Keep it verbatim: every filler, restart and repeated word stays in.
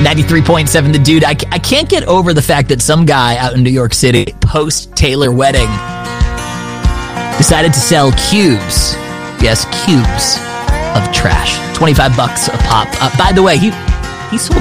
ninety-three point seven The Dude. I, I can't get over the fact that some guy out in New York City, post-Taylor wedding, decided to sell cubes. Yes, cubes of trash. twenty-five bucks a pop. Uh, by the way, he he sold